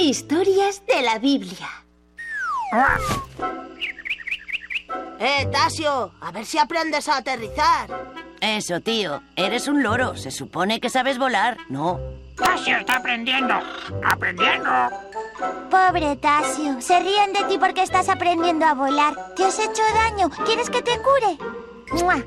Historias de la Biblia. Tasio, a ver si aprendes a aterrizar. Eso, tío. Eres un loro. Se supone que sabes volar, ¿no? Tasio está aprendiendo. ¡Aprendiendo! Pobre Tasio. Se ríen de ti porque estás aprendiendo a volar. ¿Te has hecho daño? ¿Quieres que te cure? ¡Mua!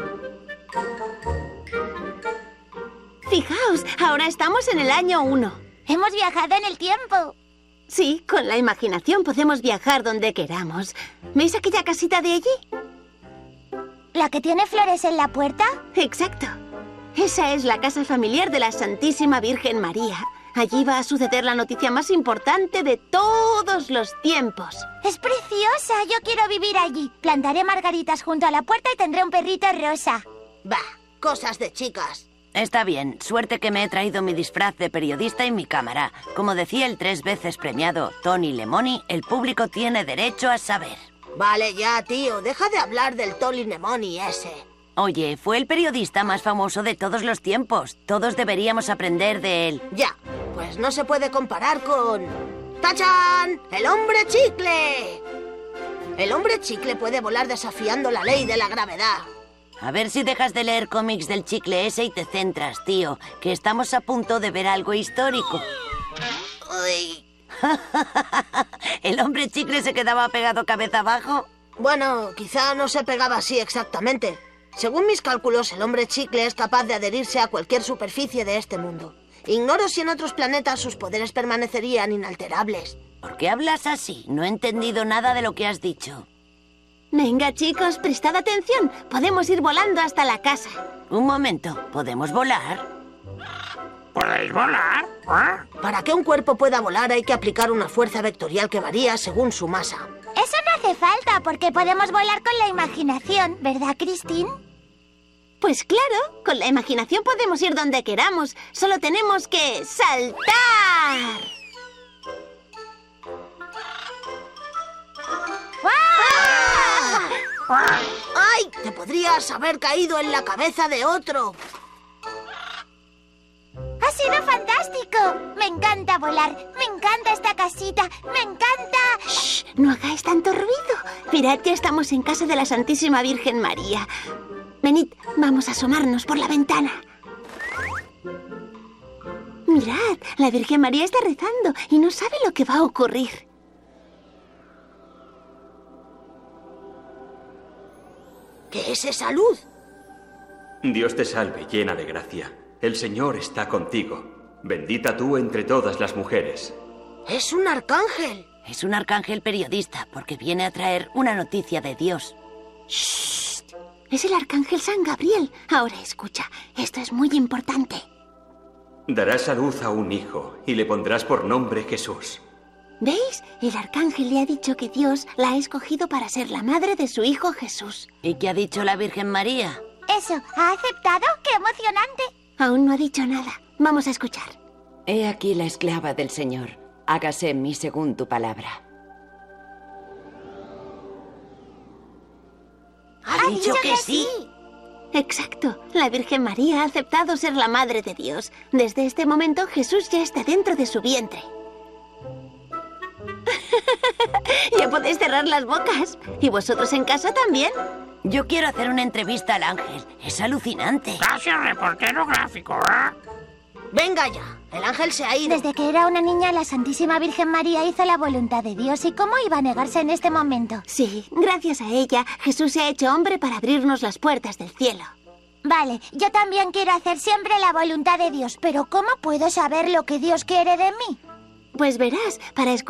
Fijaos, ahora estamos en el año 1. Hemos viajado en el tiempo. Sí, con la imaginación podemos viajar donde queramos. ¿Veis aquella casita de allí? ¿La que tiene flores en la puerta? Exacto. Esa es la casa familiar de la Santísima Virgen María. Allí va a suceder la noticia más importante de todos los tiempos. ¡Es preciosa! Yo quiero vivir allí. Plantaré margaritas junto a la puerta y tendré un perrito rosa. Bah, cosas de chicas. Está bien. Suerte que me he traído mi disfraz de periodista y mi cámara. Como decía el 3 veces premiado Tony Lemoni, el público tiene derecho a saber. Vale ya, tío. Deja de hablar del Tony Lemoni ese. Oye, fue el periodista más famoso de todos los tiempos. Todos deberíamos aprender de él. Ya, pues no se puede comparar con... ¡Tachán! ¡El hombre chicle! El hombre chicle puede volar desafiando la ley de la gravedad. A ver si dejas de leer cómics del chicle ese y te centras, tío, que estamos a punto de ver algo histórico. Uy. ¿El hombre chicle se quedaba pegado cabeza abajo? Bueno, quizá no se pegaba así exactamente. Según mis cálculos, el hombre chicle es capaz de adherirse a cualquier superficie de este mundo. Ignoro si en otros planetas sus poderes permanecerían inalterables. ¿Por qué hablas así? No he entendido nada de lo que has dicho. Venga, chicos, prestad atención. Podemos ir volando hasta la casa. Un momento, ¿podemos volar? ¿Podéis volar? ¿Eh? Para que un cuerpo pueda volar hay que aplicar una fuerza vectorial que varía según su masa. Eso no hace falta porque podemos volar con la imaginación, ¿verdad, Christine? Pues claro, con la imaginación podemos ir donde queramos. Solo tenemos que saltar. ¡Ay! Te podrías haber caído en la cabeza de otro. ¡Ha sido fantástico! Me encanta volar. Me encanta esta casita. ¡Me encanta! ¡Shh! No hagáis tanto ruido. Mirad, ya estamos en casa de la Santísima Virgen María. Venid, vamos a asomarnos por la ventana. Mirad, la Virgen María está rezando y no sabe lo que va a ocurrir. ¿Qué es esa luz? Dios te salve, llena de gracia. El Señor está contigo. Bendita tú entre todas las mujeres. ¡Es un arcángel! Es un arcángel periodista porque viene a traer una noticia de Dios. ¡Shh! Es el arcángel San Gabriel. Ahora escucha, esto es muy importante. Darás a luz a un hijo y le pondrás por nombre Jesús. ¿Veis? El arcángel le ha dicho que Dios la ha escogido para ser la madre de su hijo Jesús. ¿Y qué ha dicho la Virgen María? Eso, ¿ha aceptado? ¡Qué emocionante! Aún no ha dicho nada. Vamos a escuchar. He aquí la esclava del Señor. Hágase en mí según tu palabra. ¡Ha dicho que sí! Exacto. La Virgen María ha aceptado ser la madre de Dios. Desde este momento Jesús ya está dentro de su vientre. Ya podéis cerrar las bocas. ¿Y vosotros en casa también? Yo quiero hacer una entrevista al ángel. Es alucinante. Tasio, reportero gráfico, ¿eh? Venga ya, el ángel se ha ido. Desde que era una niña, la Santísima Virgen María hizo la voluntad de Dios. ¿Y cómo iba a negarse en este momento? Sí, gracias a ella, Jesús se ha hecho hombre para abrirnos las puertas del cielo. Vale, yo también quiero hacer siempre la voluntad de Dios. Pero ¿cómo puedo saber lo que Dios quiere de mí? Pues verás, para escuchar